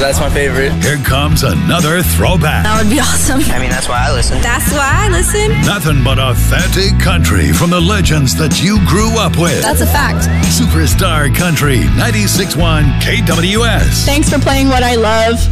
That's my favorite. Here comes another throwback. That would be awesome. I mean, that's why I listen. That's why I listen. Nothing but authentic country from the legends that you grew up with. That's a fact. Superstar Country 96.1 KWS. Thanks for playing what I love.